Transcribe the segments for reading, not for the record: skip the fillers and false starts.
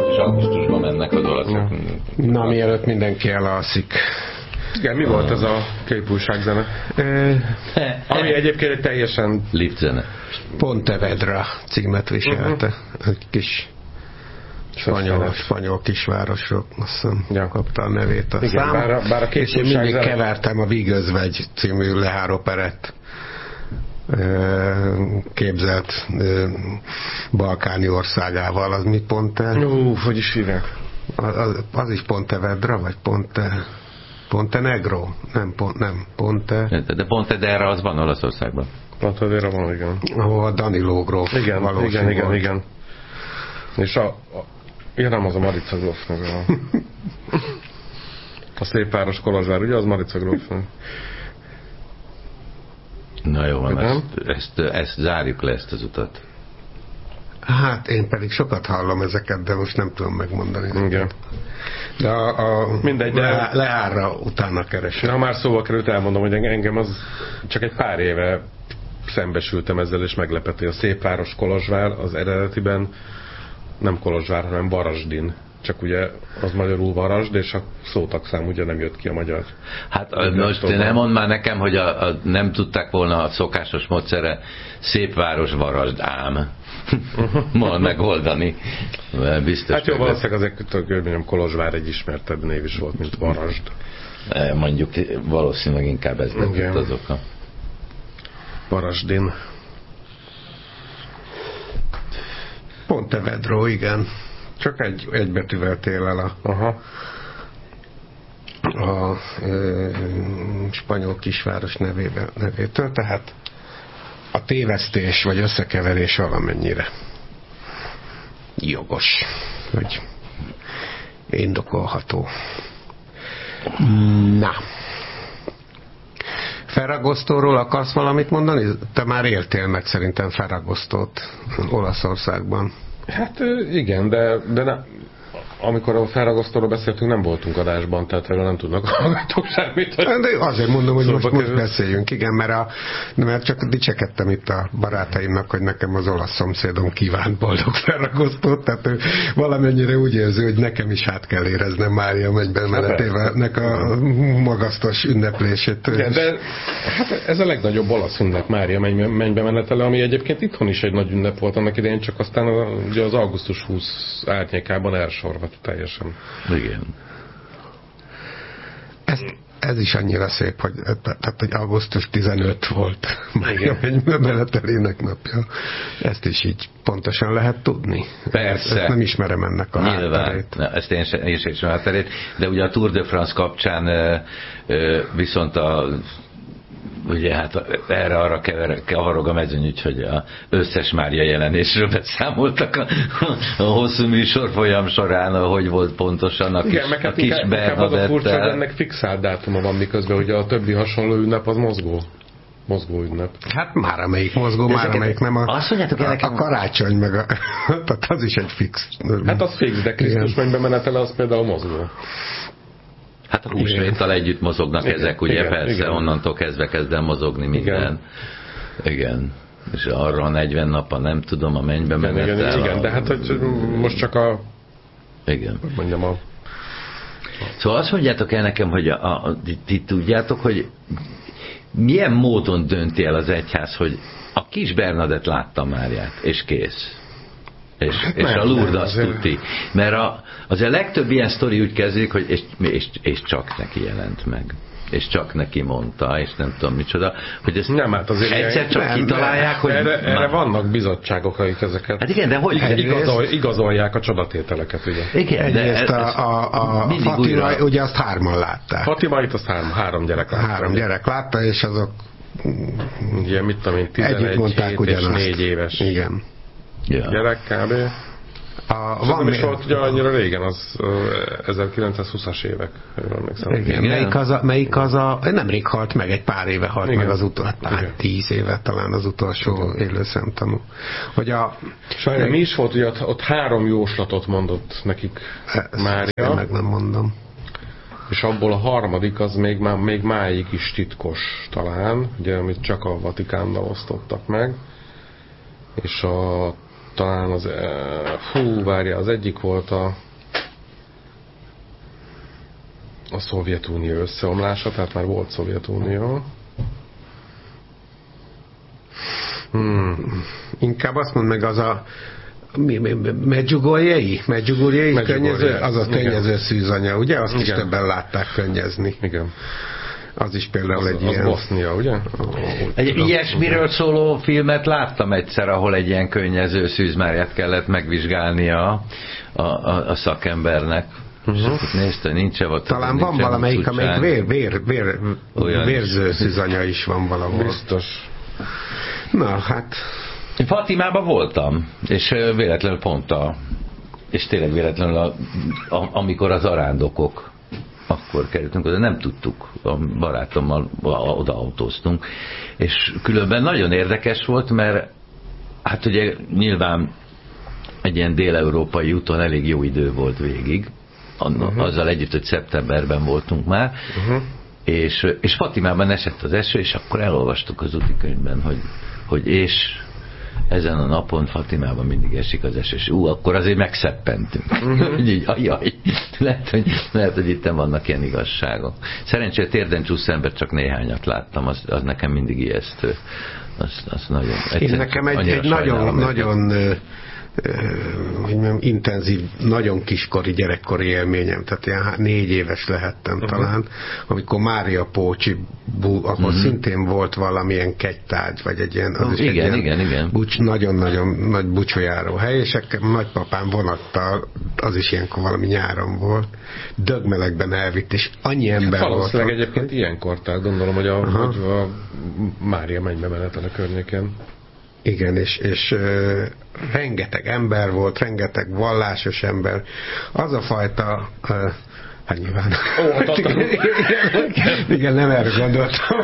és augusztusban mennek az olaszok. Na, mielőtt mindenki elalszik. Igen, mi volt ez a képújságzene? Ami egyébként egy teljesen... Lipzene. Pontevedra címet viselte. Egy kis spanyol kisvárosról, azt hiszem, kapta a nevét a igen, szám. Bár a és én mindig kevertem a Vigözvegy című lehároperett képzelt balkáni országával. Az mi Ponte? Hogy is hívják? Az is Pontevedra, vagy Pontenegro? Nem, Ponte. De Pontedera az van Olaszországban. Pontedera van, igen. Ahol a Danilo gróf. Igen. És nem az a Marica grófnak. A Szépváros Kolozsvár, ugye az Marica grófnak. Na jó van, ezt zárjuk le, ezt az utat. Hát én pedig sokat hallom ezeket, de most nem tudom megmondani. Igen. De mindegy, de leárra utána keresem. Ha már szóval került, elmondom, hogy engem az csak egy pár éve szembesültem ezzel, és meglepeti. A Szépváros Kolozsvár az eredetiben nem Kolozsvár, hanem Varasdin. Csak ugye az magyarul Varasd, és a szótagszám ugye nem jött ki a magyar. Hát most nem mondd már nekem, hogy nem tudták volna a szokásos módszere Szépváros Varasd ám megoldani. Biztos. Hát jó, valószínűleg azért Kolozsvár egy ismertebb név is volt, mint Varasd. Mondjuk valószínűleg inkább ez lett az oka. Varasdin. Pontevedro, igen. Csak egy betűvel tél el a spanyol kisváros nevétől, tehát a tévesztés vagy összekeverés valamennyire jogos, vagy indokolható. Na. Ferragosztóról akarsz valamit mondani? Te már éltél meg szerintem Ferragosztót Olaszországban. Hát igen, de amikor a Ferragosztóról beszéltünk, nem voltunk adásban, tehát erről nem tudnak hallgatók semmit. De azért mondom, hogy most beszéljünk, igen, mert csak dicsekedtem itt a barátaimnak, hogy nekem az olasz szomszédom kívánt boldog Ferragosztót, tehát ő valamennyire úgy érzi, hogy nekem is át kell éreznem Mária mennyben menetévelnek a magasztos ünneplését. Igen, de hát ez a legnagyobb olasz ünnep, Mária mennybe menetele, ami egyébként itthon is egy nagy ünnep volt annak idején, csak aztán ugye az augusztus 20 árnyékában elsorvadt teljesen. Igen. Ez is annyira szép, hogy augusztus 15 volt Mária menetelének napja. Ezt is így pontosan lehet tudni. Persze. Ezt nem ismerem ennek a hátterét. Ezt én sem ismerem a hátterét, de ugye a Tour de France kapcsán viszont ugye hát erre-arra kavarog a mezőny, úgyhogy az összes Mária jelenésről beszámoltak a hosszú műsorfolyam során, hogy volt pontosan a kis Bernadettel. Az a furcsa, hogy ennek fixált dátuma van, miközben ugye a többi hasonló ünnep az mozgó ünnep. Hát már amelyik mozgó, már amelyik nem a karácsony, meg tehát az is egy fix. Hát az fix, de Krisztus mennybe menetele az például mozgó. Hát a húsvéttal együtt mozognak ezek, ugye persze, onnantól kezd el mozogni minden. Igen. És arra a 40 napra nem tudom, a mennybe menetel. Igen, de hát hogy most csak igen. Mondjam Szóval azt mondjátok el nekem, hogy ti tudjátok, hogy milyen módon dönti el az egyház, hogy a kis Bernadett látta Máriát, és kész. És a Lourdes azt tudti. Mert azért a legtöbb ilyen sztori úgy kezdődik, hogy és csak neki jelent meg. És csak neki mondta, és nem tudom micsoda, hogy ezt nem, hát azért egyszer csak kitalálják, hogy... Erre vannak bizottságok, akik ezeket hát igen, de hogy igazolják a csodatételeket, ugye? Igen, de a Fatima, ugye azt 3-an látták. Fatimait azt 3 gyerek látta. 3 gyerek látta, és azok ugye, mit tudom én, 11 és 4 éves. Igen. Ja. Gyerek kb. Van is volt ugye annyira régen, az 1920-as évek. Igen. Melyik az a nemrég halt meg, egy pár éve halt meg az utolsó, 10 éve talán az utolsó élő szemtanú. Sajnálom, mi is volt, ugye ott 3 jóslatot mondott nekik Mária. Meg nem mondom. És abból a harmadik az még máig is titkos talán, ugye, amit csak a Vatikánnal osztottak meg. És a talán az... várja, az egyik volt a Szovjetunió összeomlása, tehát már volt Szovjetunió. Inkább azt mondd meg, az a Medjugorjei könnyező, az a könnyező szűzanya, ugye? Azt is többen látták könnyezni. Igen. Az is például egy ilyen... Az Bosznia, ugye? Egy ilyesmiről szóló filmet láttam egyszer, ahol egy ilyen könnyező szűzmárját kellett megvizsgálnia a szakembernek. Nézte, nincs-e volt. Talán van valamelyik, amelyik vérző szűzanya is van valahol. Biztos. Na, hát... Én Fatimában voltam, és véletlenül és tényleg véletlenül amikor az arándokok, akkor kerültünk oda, nem tudtuk, a barátommal oda autóztunk, és különben nagyon érdekes volt, mert hát ugye nyilván egy ilyen dél-európai úton elég jó idő volt végig, azzal együtt, hogy szeptemberben voltunk már, és Fatimában esett az eső, és akkor elolvastuk az útikönyvben, hogy és ezen a napon Fatimában mindig esik az eső, és akkor azért megszeppentünk. Így, ajaj, lehet, hogy itt vannak ilyen igazságok. Szerencsére térden csúszó ember csak néhányat láttam, az nekem mindig ijesztő. Az nagyon... Én nekem egy nagyon intenzív, nagyon kiskori gyerekkori élményem, tehát ilyen 4 éves lehettem talán, amikor Mária Pócsi, akkor szintén volt valamilyen kegytárgy, vagy egy ilyen, az is igen. Nagyon-nagyon nagy bucsójáró hely, és nagypapám vonattal, az is ilyenkor valami nyáron volt, dögmelegben elvitt, és annyi ember volt. Valószínűleg egyébként ilyenkor, tehát gondolom, hogy a Mária mennybe menetel a környéken. Igen, és rengeteg ember volt, rengeteg vallásos ember. Az a fajta... hát nyilván... igen, nem erre gondoltam.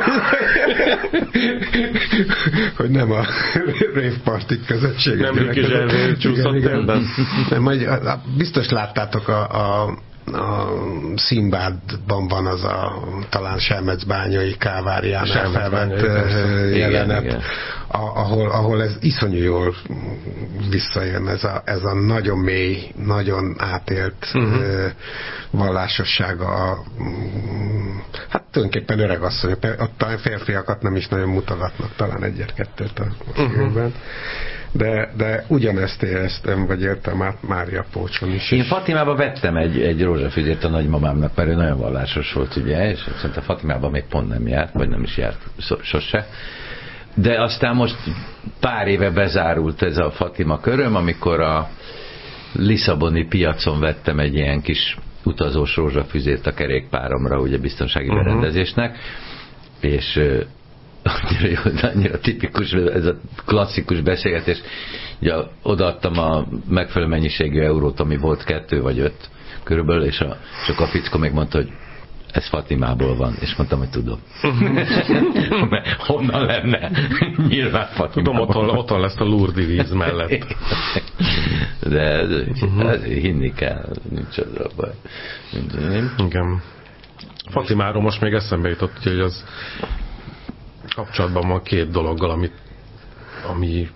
hogy nem a révpartik közösség. Nem Miki Zservé csúszott ebben. Biztos láttátok a Szimbádban van az a talán Selmecbányai káváriánál felvett jelenet, igen. Ahol ez iszonyú jól visszajön, ez a nagyon mély, nagyon átélt vallásossága. Hát tulajdonképpen öregasszony, ott a férfiakat nem is nagyon mutogatnak, talán egyet-kettőt a filmben. De ugyanezt éreztem, vagy éltem át Mária Pócson is. Én Fatimában vettem egy rózsafüzét a nagymamámnak, mert ő nagyon vallásos volt, ugye, és szerintem Fatimában még pont nem járt, vagy nem is járt sose. De aztán most pár éve bezárult ez a Fatima köröm, amikor a lisszaboni piacon vettem egy ilyen kis utazós rózsafüzét a kerékpáromra, ugye biztonsági berendezésnek, és annyira tipikus, ez a klasszikus beszélgetés, ugye odaadtam a megfelelő mennyiségű eurót, ami volt 2 vagy 5 körülbelül, és a fickó még mondta, hogy ez Fatimából van, és mondtam, hogy tudom. Honnan lenne? Nyilván Fatimából. Tudom, otthon lesz a Lourdes víz mellett. De hinni kell, nincs az a baj. Igen. Fatimáról most még eszembe jutott, hogy az kapcsolatban van 2 dologgal, ami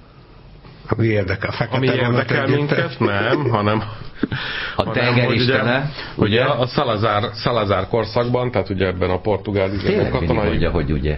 érdekel minket, nem, hanem a tengeristene, ugye a Salazar korszakban, tehát ugye ebben a portugál katonai... Mondja, hogy ugye.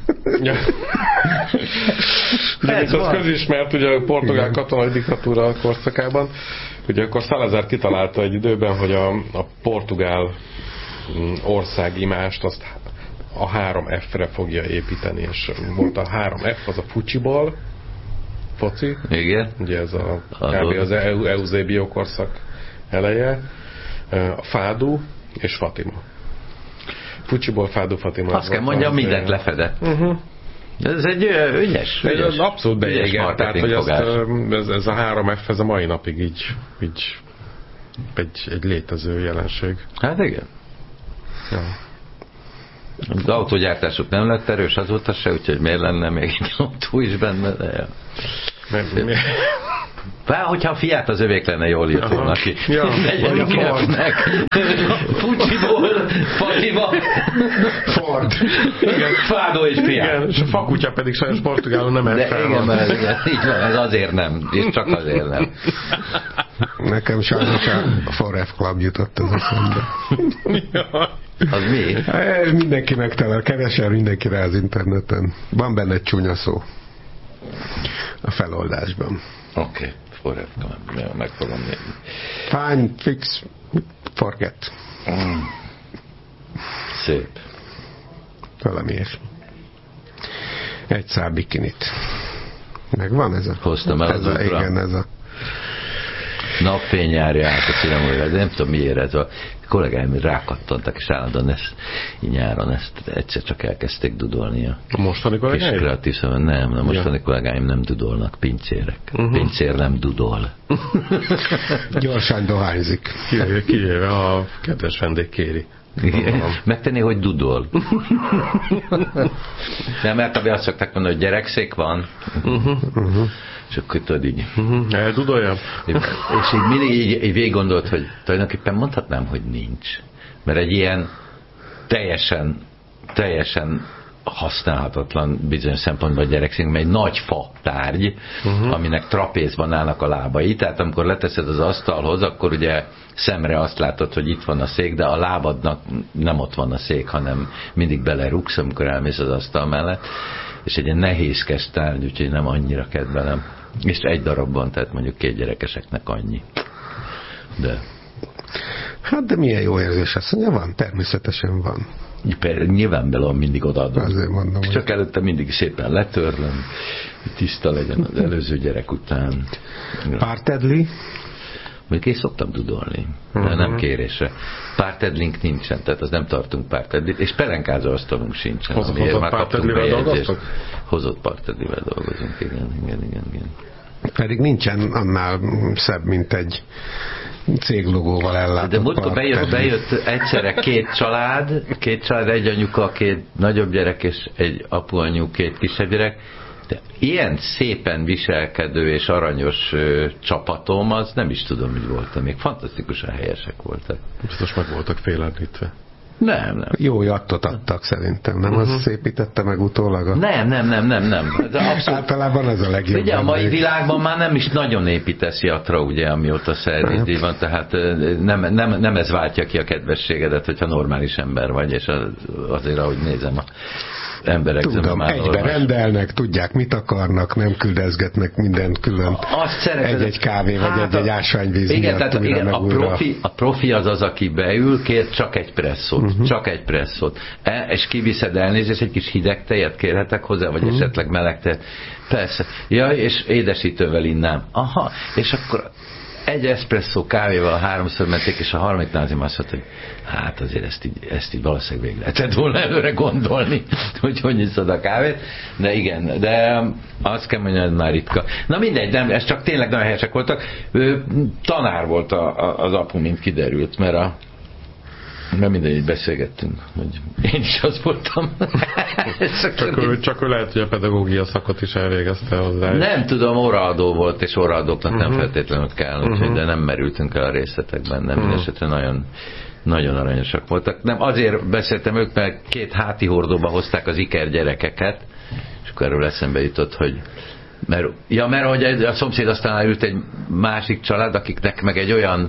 De ez az közismert, ugye a portugál katonai diktatúra korszakában, ugye akkor Salazar kitalálta egy időben, hogy a portugál országimást azt a 3F-re fogja építeni, és volt a 3F, az a fucsiból, foci. Igen. Ugye ez kb. Az Eusebio korszak eleje, a Fádu és Fatima. Fucsiból, Fádu, Fatima. Azt kell mondjam, mindent lefedett. Ez egy ügyes. Ez abszolút beégett, tehát hogy ez a 3F ez a mai napig így egy létező jelenség. Hát igen. Ja. Az autógyártásuk nem lett erős azóta se, úgyhogy miért lenne még egy autó is benne, de ja. Hogyha a fiát az övék lenne, jól jött volna ki. Ja, meg. Fucsiból, Fatiba, Ford. Igen. Fádó és fiát. Igen, és a fakutya pedig sajnos portugálon nem De igen, mert így van, ez azért nem, és csak azért nem. Nekem sajnos a Forever Club jutott az eszembe. Az mi? Mindenki megtalál, keresel mindenki rá az interneten. Van benne egy csúnya szó a feloldásban. Oké, Forever Club, meg fogom nézni. Fine, fix, forget. Szép. Valami ilyesmi. Egy szál bikinit. Megvan ez a... Hoztam el az útra. Igen, ez a... Napfény járja át a színemújra, de nem tudom miért ez a kollégáim rákattantak, és állandóan ezt, így nyáron ezt egyszer csak elkezdték dudolni a mostani kollégáim? kis kreatív szemben. Nem, a mostani kollégáim nem dudolnak, pincérek. Pincér nem dudol. Gyorsan dohányzik. Kivéve a kedves vendég kéri. Megtenni, hogy dudol. Nem, mert abban azt szokták mondani, hogy gyerekszék van. És akkor tudod így. Eldudoljam. És így mindig így végig gondolt, hogy tulajdonképpen mondhatnám, hogy nincs. Mert egy ilyen teljesen használhatatlan bizonyos szempontból gyerekszék, mert egy nagy fa tárgy, aminek trapézban állnak a lábai. Tehát amikor leteszed az asztalhoz, akkor ugye szemre azt látod, hogy itt van a szék, de a lábadnak nem ott van a szék, hanem mindig belerúgsz, amikor elmész az asztal mellett. És egy ilyen nehézkes tárgy, úgyhogy nem annyira kedvelem. És egy darabban, tehát mondjuk 2 gyerekeseknek annyi. De... Hát de milyen jó érzés, azt mondja, van, természetesen van. Nyilván belőle mindig odaadom. Azért mondom. Csak előtte mindig szépen letörlöm, hogy tiszta legyen az előző gyerek után. Pártedli? Mondjuk én szoktam dudolni, de nem kérésre. Pártedlink nincsen, tehát az nem tartunk pártedlit, és pelenkázó asztalunk sincsen. Hozott pártedlivel dolgoztok? Hozott pártedlivel dolgozunk, igen. Pedig nincsen annál szebb, mint egy céglogóval ellátott. De múltkor bejött egyszerre 2 család, egy anyuka, 2 nagyobb gyerek, és egy apu, anyu, 2 kisebb gyerek. De ilyen szépen viselkedő és aranyos csapatom, az nem is tudom, hogy voltam. Még fantasztikusan helyesek voltak. Biztos meg voltak félemlítve. Nem. Jó jattot adtak szerintem, nem? Az szépítette meg utólag? Nem. Általában ez a legjobb. Ugye a mai világban már nem is nagyon építesz jatra, ugye, amióta szervízdíj van, tehát nem ez váltja ki a kedvességedet, hogyha normális ember vagy, és azért, ahogy nézem a emberek. Tudom, egyben rendelnek, tudják, mit akarnak, nem küldezgetnek mindent külön. Egy kávé, vagy egy ásványvíz. Igen, tehát a profi az, aki beül, kér csak egy presszót. És kiviszed elnézést, egy kis hideg tejet kérhetek hozzá, vagy esetleg meleg tejet. Persze. Jaj, és édesítővel innám. Aha, és akkor egy eszpresszó kávéval 3-szor menték, és a harmadiknál azért azt mondta, hogy hát azért ezt így valószínűleg végig lehetett volna előre gondolni, hogy iszod a kávét. De igen, de azt kell mondani, hogy már ritka. Na mindegy, nem, ez csak tényleg nagyon helyesek voltak. Tanár volt az apu, mint kiderült, mert mindegy, beszélgettünk, hogy én is az voltam. csak ő lehet, hogy a pedagógia szakot is elvégezte hozzá. Nem tudom, óraadó volt, és óraadóknak nem feltétlenül kell, de nem merültünk el a részletekben, nem mindesetre nagyon aranyosak voltak. Nem, azért beszéltem ők, mert 2 háti hordóba hozták az iker gyerekeket, és akkor erről eszembe jutott, hogy mert hogy a szomszéd aztán ült egy másik család, akiknek meg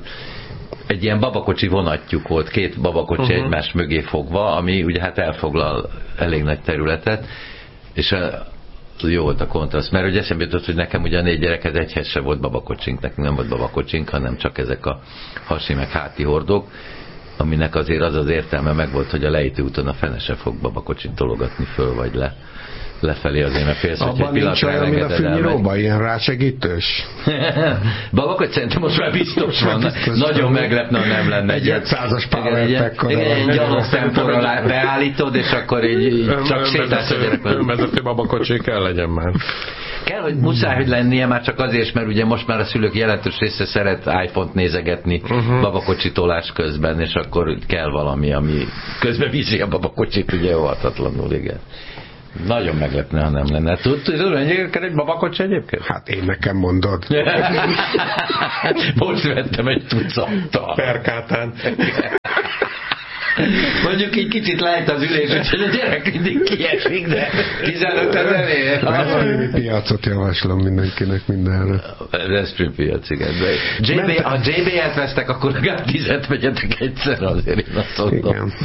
egy ilyen babakocsi vonatjuk volt, 2 babakocsi egymás mögé fogva, ami ugye hát elfoglal elég nagy területet, és jó volt a kontraszt, mert ugye eszembe jutott, hogy nekem ugye a 4 gyereket egyhez se volt babakocsink, nekünk nem volt babakocsink, hanem csak ezek a hasi meg háti hordók, aminek azért az értelme megvolt, hogy a lejtőúton a fene se fog babakocsin tologatni föl vagy lefelé azért, mert félsz, hogy egy pillanatra elengeded el. Abban nincs olyan, mint a fűnyíróban, ilyen rácsegítős? Babakocsi szerintem most már biztos van. Nagyon meglepne, ha nem lenne. Egy 500-as powerpack. Egy gyalogstemporral beállítod, és akkor így csak sétálsz a gyerekben. Önvezető babakocsi kell legyen már. Kell, hogy muszáj, hogy lennie már csak azért, mert ugye most már a szülők jelentős része szeret iPhone-t nézegetni babakocsi tolás közben, és akkor kell valami, ami közben vízi a babakocsit, ugye óhatatlanul, igen. Nagyon meglepne, ha nem lenne. Tudod, mennyi kell egy babakocsi egyébként? Hát én nekem mondod. Most vettem egy tucattal. Perkátán. Mondjuk egy kicsit lejt az ülés, úgyhogy a gyerek mindig kiesik, de 15 ezerért. Veszprémi piacot javaslom mindenkinek mindenre. Veszprém piac, igen. Ha JB-et vesztek, akkor legalább 10-et vegyetek egyszer, azért én azt mondom. Igen.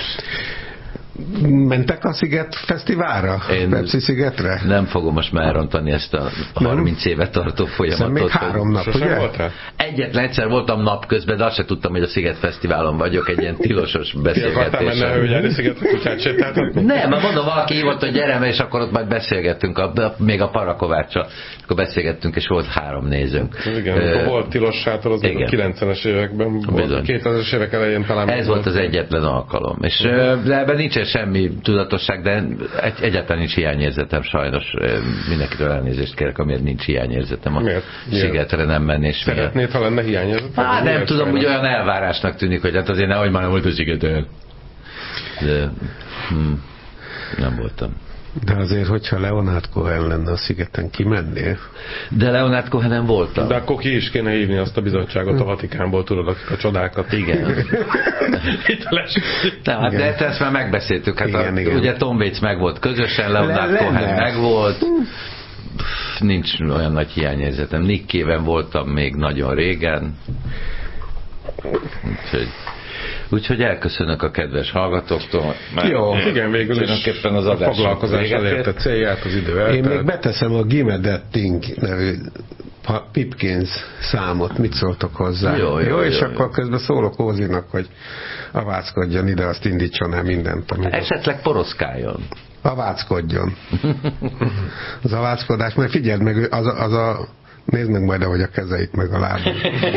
Mentek a Sziget Fesztiválra? Pepsi Szigetre? Nem fogom most már elrontani ezt a 30 éve tartó folyamatot. Még 3 nap, ugye? Egyetlen egyszer voltam napközben, de azt se tudtam, hogy a Sziget Fesztiválon vagyok, egy ilyen tilosos beszélgetésen. Nem, mert mondom, valaki hívott, hogy gyere, és akkor ott majd beszélgettünk, még a Parakováccsal, akkor beszélgettünk, és volt 3 nézőnk. Igen, volt tilos sátor, az a 90-es években, 2000-es évek elején talán. Ez volt az egyetlen alkalom, és de ebben nincsen semmi tudatosság, de egyáltalán nincs hiányérzetem, sajnos mindenkitől elnézést kérek, amiért nincs hiányérzetem. A Szigetre nem menni. Szeretnéd, ha lenne hiányérzetem? Hát nem tudom, hogy olyan elvárásnak tűnik, hogy hát azért nehogy már nem volt a Szigeten. De nem voltam. De azért, hogyha Leonard Cohen lenne a Szigeten, kimennél? De Leonard Cohenen voltam. De akkor ki is kéne hívni azt a bizottságot a Vatikánból, tudod, akik a csodákat. Igen. Hát de ezt már megbeszéltük. Hát igen. Ugye Tom Waits meg volt közösen, Leonard Cohen meg volt. Nincs olyan nagy hiányérzetem. Nick Cave-en voltam még nagyon régen. Úgyhogy elköszönök a kedves hallgatóktól. Jó, igen, végül is az a foglalkozás elérte célját, az idő eltelt. Én még beteszem a Gimme That Thing nevű Pipkins számot, mit szóltok hozzá? Jó, és akkor közben szólok Ózinak, hogy aváckodjon ide, azt indítson el mindent. Esetleg poroszkáljon. Aváckodjon. Az aváckodás, mert figyeld meg, az a nézd meg majd, ahogy a kezeit meg a lábát.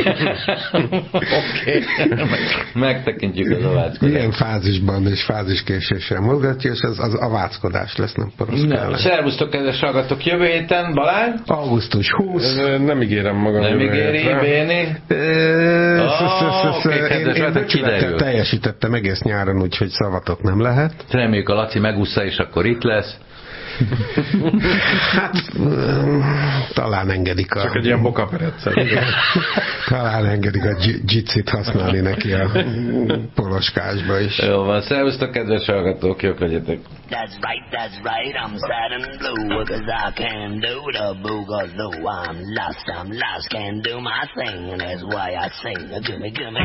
Oké. Megtekintjük az aváckodást. Milyen fázisban és fáziskéséssel mozgatja, és az aváckodás lesz, nem poroszkálás. Szervusztok, kedves hallgatók, jövő héten, Balázs? Augusztus 20. Nem ígérem magam. Nem ígéri, Béni? Én becsülettel teljesítettem egész nyáron, úgyhogy szavatok nem lehet. Reméljük a Laci megúszza, és akkor itt lesz. Hát talán engedik a... Csak egy ilyen bokaperecel. Talán engedik a dzsicit használni neki a poloskásba is. Jó van, szervusztok, kedves hallgatók, jók legyetek. That's right, I'm sad and blue, 'cause I can't do the boogaloo. I'm lost, can't do my thing, and that's why I sing. Gimme.